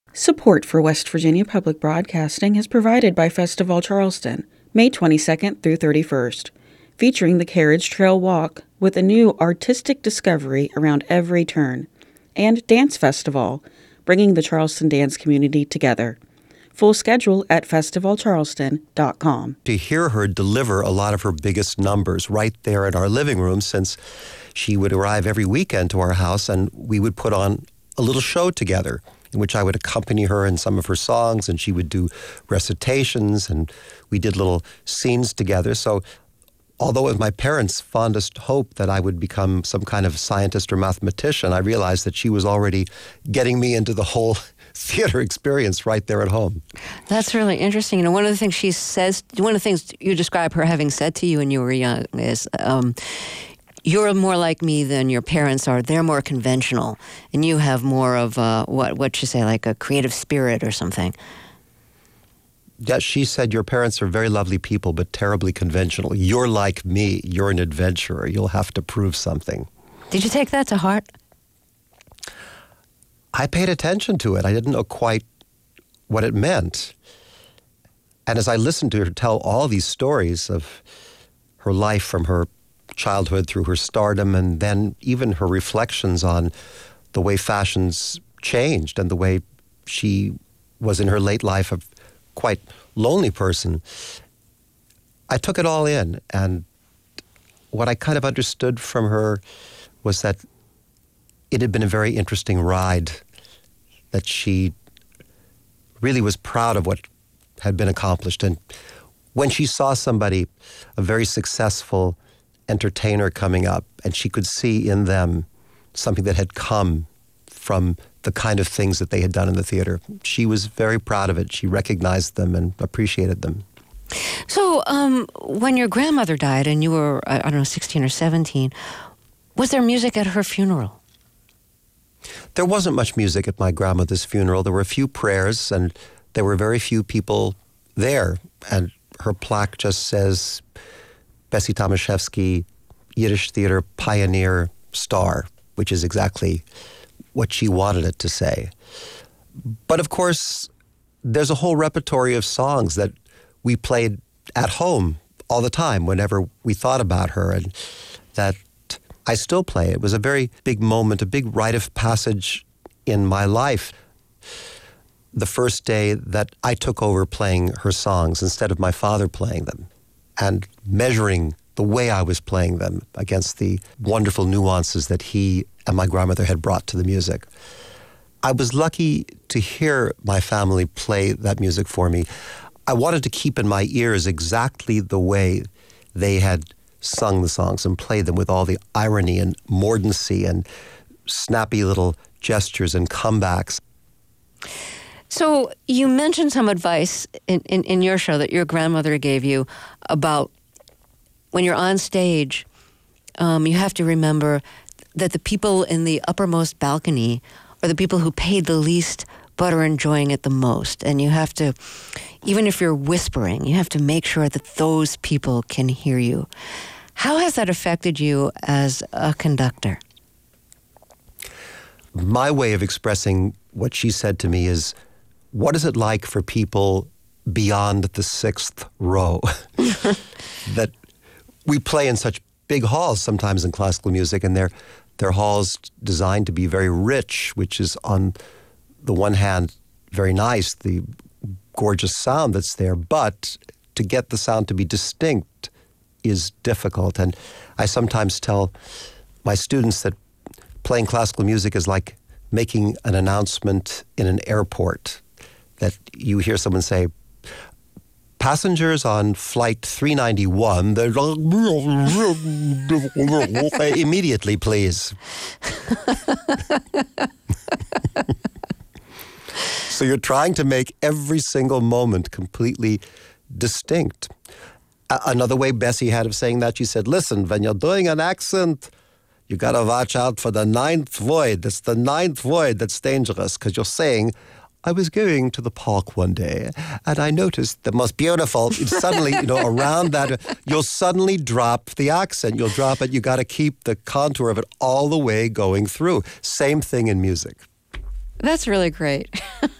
Support for West Virginia Public Broadcasting is provided by Festival Charleston, May 22nd through 31st, featuring the Carriage Trail Walk with a new artistic discovery around every turn, and Dance Festival, bringing the Charleston dance community together. Full schedule at festivalcharleston.com. To hear her deliver a lot of her biggest numbers right there in our living room, since she would arrive every weekend to our house and we would put on a little show together in which I would accompany her in some of her songs, and she would do recitations, and we did little scenes together. So although it was my parents' fondest hope that I would become some kind of scientist or mathematician, I realized that she was already getting me into the whole theater experience right there at home. That's really interesting. You know, one of the things she says, one of the things you describe her having said to you when you were young is, you're more like me than your parents are. They're more conventional, and you have more of what you say, like a creative spirit or something. Yes, she said, your parents are very lovely people, but terribly conventional. You're like me. You're an adventurer. You'll have to prove something. Did you take that to heart? I paid attention to it. I didn't know quite what it meant. And as I listened to her tell all these stories of her life from her childhood through her stardom, and then even her reflections on the way fashions changed and the way she was in her late life a quite lonely person, I took it all in. And what I kind of understood from her was that it had been a very interesting ride, that she really was proud of what had been accomplished. And when she saw somebody, a very successful entertainer coming up, and she could see in them something that had come from the kind of things that they had done in the theater, she was very proud of it. She recognized them and appreciated them. So when your grandmother died and you were, I don't know, 16 or 17, was there music at her funeral? There wasn't much music at my grandmother's funeral. There were a few prayers, and there were very few people there. And her plaque just says, Bessie Tomaszewski, Yiddish theater pioneer star, which is exactly what she wanted it to say. But of course, there's a whole repertory of songs that we played at home all the time whenever we thought about her, and that I still play. It was a very big moment, a big rite of passage in my life. The first day that I took over playing her songs instead of my father playing them, and measuring the way I was playing them against the wonderful nuances that he and my grandmother had brought to the music. I was lucky to hear my family play that music for me. I wanted to keep in my ears exactly the way they had sung the songs and played them, with all the irony and mordancy and snappy little gestures and comebacks. So you mentioned some advice in your show that your grandmother gave you about when you're on stage, you have to remember that the people in the uppermost balcony are the people who paid the least but are enjoying it the most. And you have to, even if you're whispering, you have to make sure that those people can hear you. How has that affected you as a conductor? My way of expressing what she said to me is, what is it like for people beyond the sixth row? That we play in such big halls sometimes in classical music, and they're halls designed to be very rich, which is on the one hand very nice, the gorgeous sound that's there, but to get the sound to be distinct is difficult. And I sometimes tell my students that playing classical music is like making an announcement in an airport, that you hear someone say, passengers on flight 391, immediately, please. So you're trying to make every single moment completely distinct. Another way Bessie had of saying that, she said, listen, when you're doing an accent, you got to watch out for the ninth void. It's the ninth void that's dangerous, because you're saying, I was going to the park one day and I noticed the most beautiful, suddenly, around that, you'll suddenly drop the accent. You'll drop it. You got to keep the contour of it all the way going through. Same thing in music. That's really great.